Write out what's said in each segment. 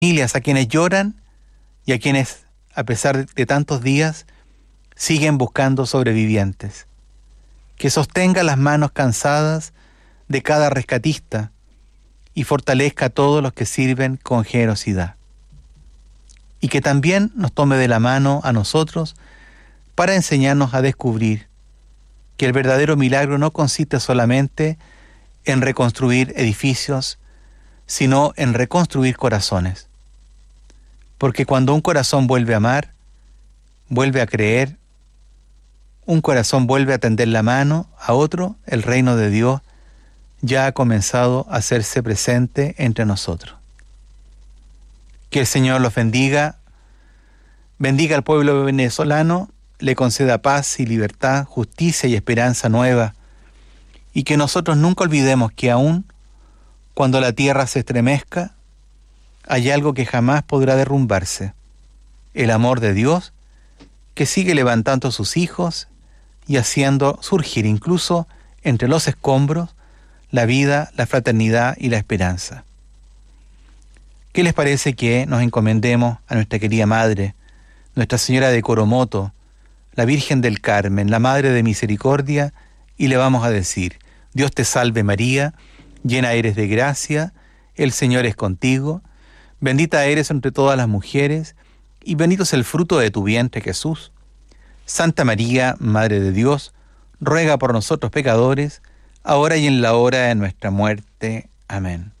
familias, a quienes lloran y a quienes, a pesar de tantos días, siguen buscando sobrevivientes. Que sostenga las manos cansadas de cada rescatista y fortalezca a todos los que sirven con generosidad. Y que también nos tome de la mano a nosotros para enseñarnos a descubrir que el verdadero milagro no consiste solamente en reconstruir edificios, sino en reconstruir corazones. Porque cuando un corazón vuelve a amar, vuelve a creer, un corazón vuelve a tender la mano a otro, el reino de Dios ya ha comenzado a hacerse presente entre nosotros. Que el Señor los bendiga, bendiga al pueblo venezolano, le conceda paz y libertad, justicia y esperanza nueva, y que nosotros nunca olvidemos que aún cuando la tierra se estremezca, hay algo que jamás podrá derrumbarse: el amor de Dios, que sigue levantando a sus hijos y haciendo surgir incluso entre los escombros la vida, la fraternidad y la esperanza. ¿Qué les parece que nos encomendemos a nuestra querida Madre, Nuestra Señora de Coromoto, la Virgen del Carmen, la Madre de Misericordia, y le vamos a decir: Dios te salve María, llena eres de gracia, el Señor es contigo, bendita eres entre todas las mujeres, y bendito es el fruto de tu vientre, Jesús. Santa María, Madre de Dios, ruega por nosotros pecadores, ahora y en la hora de nuestra muerte. Amén.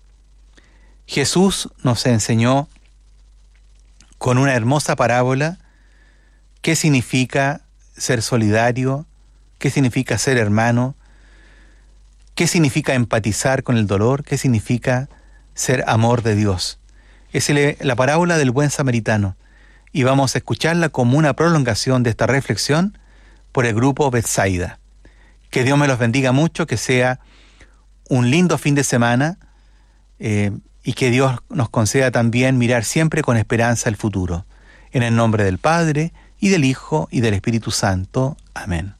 Jesús nos enseñó con una hermosa parábola qué significa ser solidario, qué significa ser hermano, qué significa empatizar con el dolor, qué significa ser amor de Dios. Es la parábola del buen samaritano, y vamos a escucharla como una prolongación de esta reflexión por el grupo Betsaida. Que Dios me los bendiga mucho, que sea un lindo fin de semana, y que Dios nos conceda también mirar siempre con esperanza el futuro. En el nombre del Padre, y del Hijo, y del Espíritu Santo. Amén.